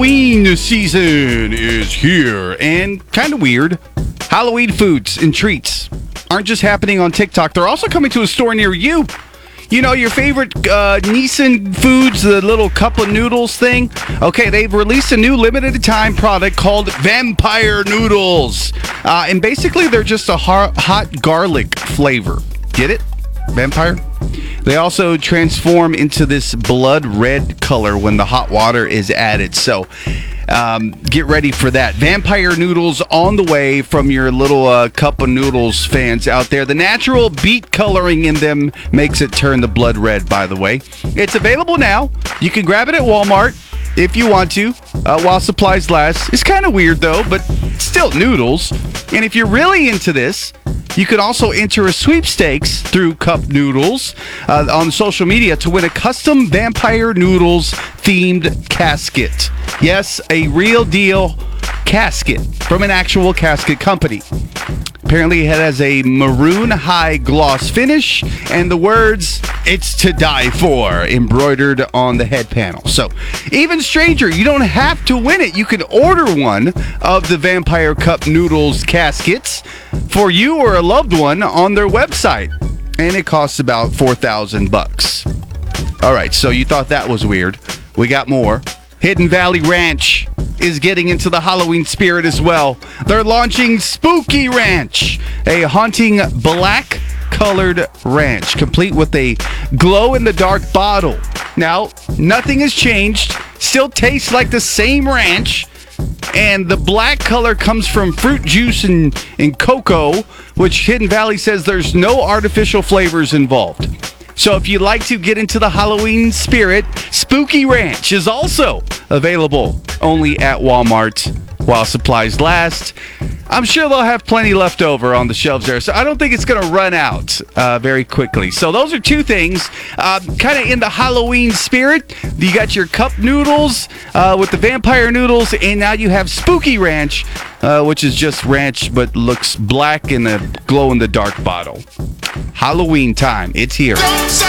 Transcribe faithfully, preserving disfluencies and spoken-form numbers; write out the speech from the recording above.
Halloween season is here, and kind of weird. Halloween foods and treats aren't just happening on TikTok. They're also coming to a store near you. You know, your favorite uh, Nissan Foods, the little cup of noodles thing? Okay, they've released a new limited time product called Vampire Noodles. Uh, and basically, they're just a hot, hot garlic flavor. Get it? Vampire? They also transform into this blood red color when the hot water is added. So um, get ready for that. Vampire Noodles on the way from your little uh, cup of noodles fans out there. The natural beet coloring in them makes it turn the blood red, by the way. It's available now. You can grab it at Walmart if you want to, uh, while supplies last. It's kind of weird, though, but still noodles. And if you're really into this, you can also enter a sweepstakes through Cup Noodles uh, on social media to win a custom Vampire Noodles themed casket. Yes, a real deal casket from an actual casket company. Apparently, it has a maroon high gloss finish and the words, "It's to die for," embroidered on the head panel. So, even stranger, you don't have to win it. You can order one of the Vampire Cup Noodles caskets for you or a loved one on their website. And it costs about four thousand bucks. All right, so you thought that was weird. We got more. Hidden Valley Ranch is getting into the Halloween spirit as well. They're launching Spooky Ranch, a haunting black colored ranch, complete with a glow-in-the-dark bottle. Now, nothing has changed. Still tastes like the same ranch. And the black color comes from fruit juice and, and cocoa, which Hidden Valley says there's no artificial flavors involved. So if you'd like to get into the Halloween spirit, Spooky Ranch is also available only at Walmart while supplies last. I'm sure they'll have plenty left over on the shelves there, so I don't think it's going to run out uh, very quickly. So those are two things, uh, kind of in the Halloween spirit. You got your cup noodles uh, with the Vampire Noodles, and now you have Spooky Ranch, uh, which is just ranch but looks black in a glow-in-the-dark bottle. Halloween time, it's here. Don't say